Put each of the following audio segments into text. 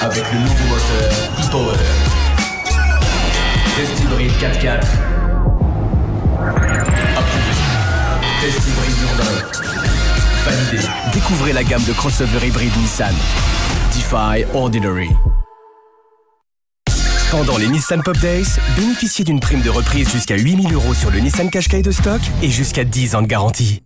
Avec le nouveau moteur e-Power. Test hybride 4x4. Approuvé. Test hybride Hyundai. Validé. Découvrez la gamme de crossover hybride Nissan. Defy Ordinary. Pendant les Nissan Pop Days, bénéficiez d'une prime de reprise jusqu'à 8 000 € sur le Nissan Qashqai de stock et jusqu'à 10 ans de garantie.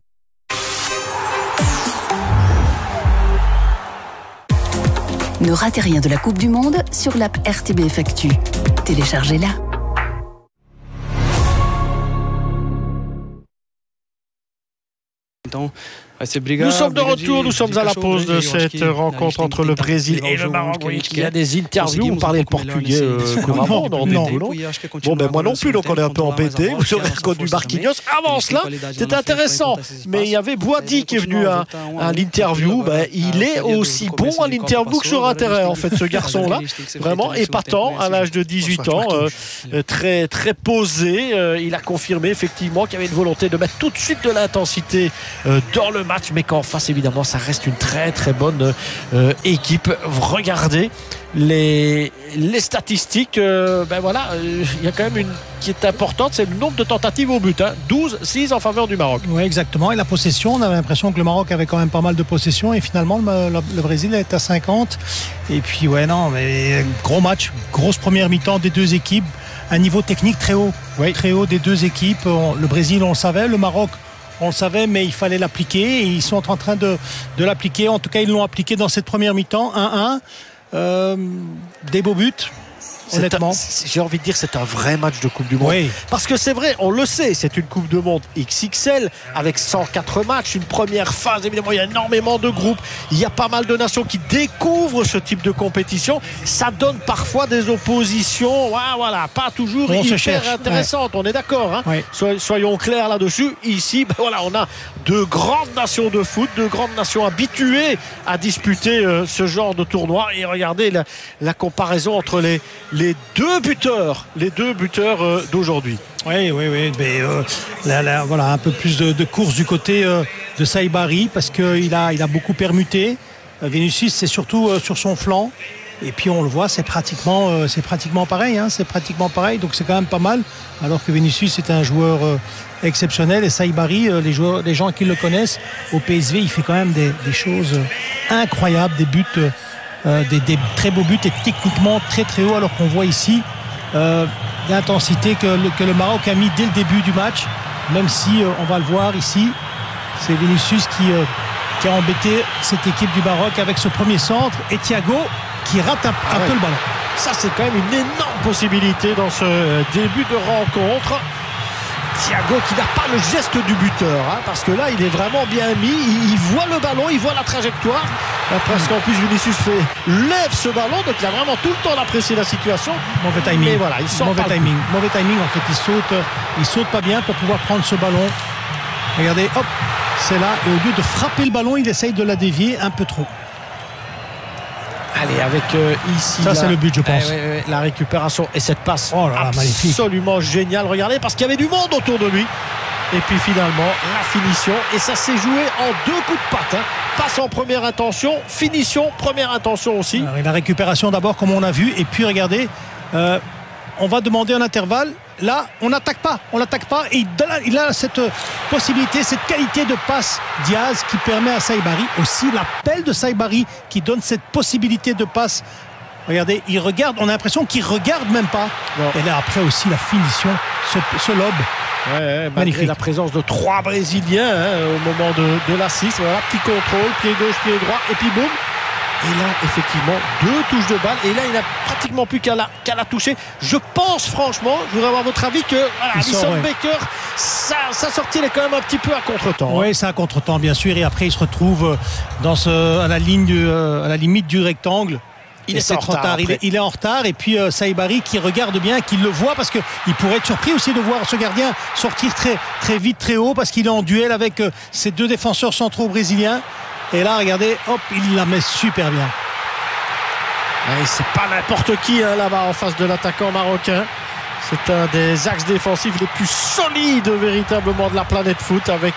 Ne ratez rien de la Coupe du Monde sur l'app RTBF Actu. Téléchargez-la. Nous sommes de retour, nous sommes à la pause de cette rencontre entre le Brésil et le Maroc. Il y a des interviews, on parlait le portugais couramment dans des non. Bon, ben moi non plus, donc on est un peu embêtés. Vous aurez reconnu Marquinhos. Avant cela, c'était intéressant. Mais il y avait Boadi qui est venu à l'interview. Ben, il est aussi bon à l'interview que sur un terrain, en fait, ce garçon-là. Vraiment épatant, à l'âge de 18 ans. Très, très posé. Il a confirmé effectivement qu'il y avait une volonté de mettre tout de suite de l'intensité dans le match, mais qu'en face évidemment ça reste une très très bonne équipe. Regardez les statistiques, ben voilà, il y a quand même une qui est importante, c'est le nombre de tentatives au but, 12-6 en faveur du Maroc. Oui, exactement, et la possession, on avait l'impression que le Maroc avait quand même pas mal de possession, et finalement le Brésil est à 50. Et puis ouais, non, mais gros match, grosse première mi-temps des deux équipes, un niveau technique très haut, très haut des deux équipes. Le Brésil, on le savait, le Maroc, on le savait, mais il fallait l'appliquer, et ils sont en train de l'appliquer. En tout cas, ils l'ont appliqué dans cette première mi-temps. 1-1, des beaux buts. Honnêtement, j'ai envie de dire c'est un vrai match de Coupe du Monde. Oui. Parce que c'est vrai, on le sait, c'est une Coupe du Monde XXL avec 104 matchs, une première phase, évidemment, il y a énormément de groupes, il y a pas mal de nations qui découvrent ce type de compétition. Ça donne parfois des oppositions, voilà, pas toujours hyper intéressantes, on est d'accord, soyons clairs là-dessus. Ici, ben voilà, on a deux grandes nations de foot, deux grandes nations habituées à disputer ce genre de tournoi. Et regardez la comparaison entre les deux buteurs d'aujourd'hui. Oui. Mais, voilà, un peu plus de course du côté de Saibari, parce qu'il a beaucoup permuté. Vinicius, c'est surtout sur son flanc. Et puis on le voit, c'est pratiquement pareil. C'est pratiquement pareil, donc c'est quand même pas mal. Alors que Vinicius est un joueur exceptionnel, et Saibari, les gens qui le connaissent au PSV, il fait quand même des choses incroyables, des buts. Des très beaux buts, et techniquement très très haut, alors qu'on voit ici l'intensité que le Maroc a mis dès le début du match, même si on va le voir ici, c'est Vinicius qui a embêté cette équipe du Maroc avec ce premier centre, et Thiago qui rate un peu le ballon. Ça, c'est quand même une énorme possibilité dans ce début de rencontre. Thiago qui n'a pas le geste du buteur, parce que là il est vraiment bien mis, il voit le ballon, il voit la trajectoire, parce qu'en plus Vinicius lève ce ballon, donc il a vraiment tout le temps d'apprécier la situation. Mauvais timing. Mais voilà, il sort mauvais timing en fait, il saute pas bien pour pouvoir prendre ce ballon. Regardez, hop, c'est là, et au lieu de frapper le ballon, il essaye de la dévier un peu trop. Allez, avec ici. Ça, c'est le but, je pense. La récupération et cette passe magnifique. Absolument géniale. Regardez, parce qu'il y avait du monde autour de lui. Et puis finalement, la finition. Et ça s'est joué en deux coups de patte. Passe en première intention, finition, première intention aussi. Alors, et la récupération d'abord, comme on a vu. Et puis regardez, on va demander un intervalle. Là, on n'attaque pas. Et il a cette possibilité, cette qualité de passe, Diaz, qui permet à Saibari, aussi l'appel de Saibari, qui donne cette possibilité de passe. Regardez, il regarde, on a l'impression qu'il regarde même pas. Non. Et là, après aussi, la finition, ce lob. Malgré la présence de 3 Brésiliens au moment de l'assist. Voilà, petit contrôle, pied gauche, pied droit, et puis boum. Et là, effectivement, 2 touches de balle. Et là, il n'a pratiquement plus qu'à la toucher. Je pense, franchement, je voudrais avoir votre avis, que Alisson Becker, sa sortie, elle est quand même un petit peu à contre-temps. Oui, c'est à contre-temps, bien sûr. Et après, il se retrouve à la limite du rectangle. Il est en retard. Et puis Saibari qui regarde bien, qui le voit, parce qu'il pourrait être surpris aussi de voir ce gardien sortir très, très vite, très haut, parce qu'il est en duel avec ces 2 défenseurs centraux brésiliens. Et là, regardez, hop, il la met super bien. Et c'est pas n'importe qui là-bas en face de l'attaquant marocain. C'est un des axes défensifs les plus solides véritablement de la planète foot, avec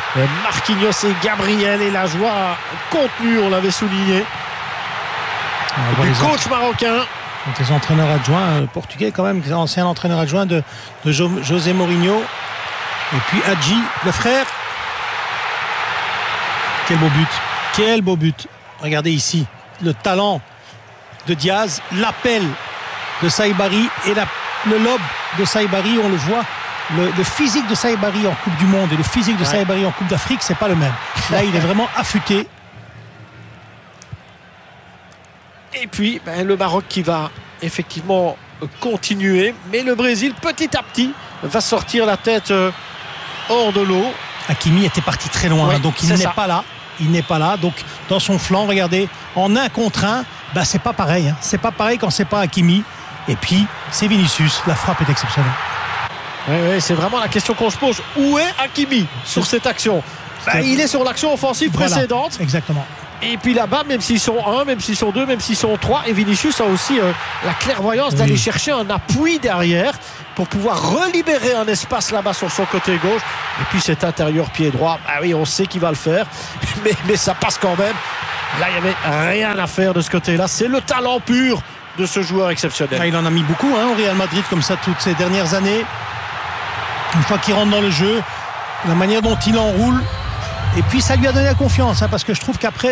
Marquinhos et Gabriel, et la joie contenue, on l'avait souligné. du coach marocain. Donc les entraîneurs adjoints portugais quand même, ancien entraîneur adjoint de José Mourinho. Et puis Hadji, le frère. Quel beau but. Regardez ici, le talent de Diaz, l'appel de Saibari et le lob de Saibari, on le voit. Le physique de Saibari en Coupe du Monde et le physique de Saibari en Coupe d'Afrique, c'est pas le même. Là, il est vraiment affûté. Et puis, le Maroc qui va effectivement continuer, mais le Brésil, petit à petit, va sortir la tête hors de l'eau. Hakimi était parti très loin, donc il n'est pas là. Il n'est pas là, donc dans son flanc, regardez, en 1 contre 1, c'est pas pareil. C'est pas pareil quand c'est pas Hakimi. Et puis, c'est Vinicius. La frappe est exceptionnelle. Oui, c'est vraiment la question qu'on se pose. Où est Hakimi sur cette action? Il est sur l'action offensive précédente. Exactement. Et puis là-bas, même s'ils sont 1, même s'ils sont 2, même s'ils sont 3, et Vinicius a aussi la clairvoyance d'aller chercher un appui derrière pour pouvoir relibérer un espace là-bas sur son côté gauche. Et puis cet intérieur pied droit, on sait qu'il va le faire, mais ça passe quand même. Là, il n'y avait rien à faire de ce côté-là. C'est le talent pur de ce joueur exceptionnel. Il en a mis beaucoup au Real Madrid comme ça toutes ces dernières années. Une fois qu'il rentre dans le jeu, la manière dont il enroule, et puis ça lui a donné la confiance, parce que je trouve qu'après